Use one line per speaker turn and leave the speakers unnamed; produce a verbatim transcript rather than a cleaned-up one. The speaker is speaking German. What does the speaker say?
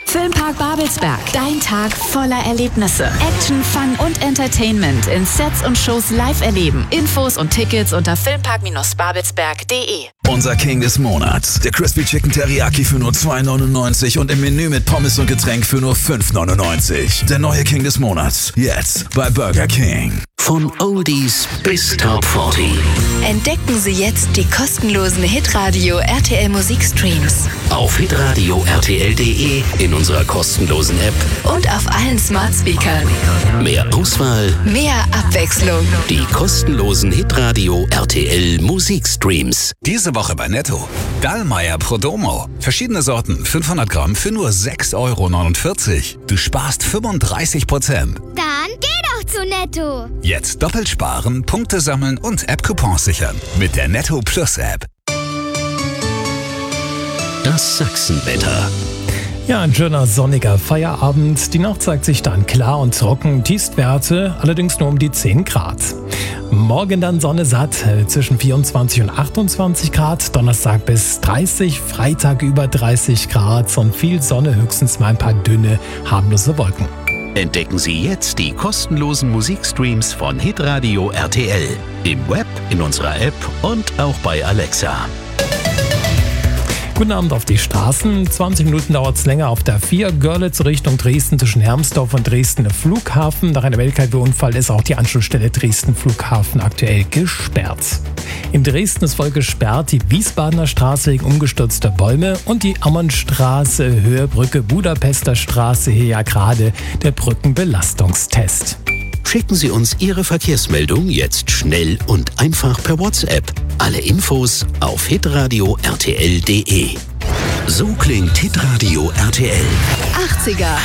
Filmpark Babelsberg. Dein Tag voller Erlebnisse. Action, Fun und Entertainment in Sets und Shows live erleben. Infos und Tickets unter filmpark babelsberg punkt de.
Unser King des Monats. Der Crispy Chicken Teriyaki für nur zwei neunundneunzig und im Menü mit Pommes und Getränk für nur fünf neunundneunzig. Der neue King des Monats. Jetzt bei Burger King.
Von Oldies bis Top vierzig.
Entdecken Sie jetzt die kostenlosen Hitradio R T L Musikstreams.
Auf hitradio r t l punkt de, in unserer kostenlosen App
und auf allen Smart Speakern.
Mehr Auswahl,
mehr Abwechslung.
Die kostenlosen Hitradio R T L Musikstreams.
Diese Woche bei Netto. Dallmayr Prodomo. Verschiedene Sorten, fünfhundert Gramm für nur sechs Euro neunundvierzig. Du sparst fünfunddreißig Prozent.
Dann geh doch zu Netto.
Jetzt doppelt sparen, Punkte sammeln und App-Coupons sichern. Mit der Netto Plus App.
Das Sachsenwetter.
Ja, ein schöner sonniger Feierabend. Die Nacht zeigt sich dann klar und trocken. Tiefstwerte allerdings nur um die zehn Grad. Morgen dann Sonne satt, zwischen vierundzwanzig und achtundzwanzig Grad. Donnerstag bis dreißig, Freitag über dreißig Grad und viel Sonne, höchstens mal ein paar dünne, harmlose Wolken.
Entdecken Sie jetzt die kostenlosen Musikstreams von Hitradio R T L. Im Web, in unserer App und auch bei Alexa.
Guten Abend auf die Straßen. zwanzig Minuten dauert es länger auf der vier Görlitz Richtung Dresden zwischen Hermsdorf und Dresden Flughafen. Nach einem L K W-Unfall ist auch die Anschlussstelle Dresden Flughafen aktuell gesperrt. In Dresden ist voll gesperrt die Wiesbadener Straße wegen umgestürzter Bäume und die Ammonstraße, Höhe Brücke, Budapester Straße, hier ja gerade der Brückenbelastungstest.
Schicken Sie uns Ihre Verkehrsmeldung jetzt schnell und einfach per WhatsApp. Alle Infos auf hitradio r t l punkt de. So klingt Hitradio R T L.
achtziger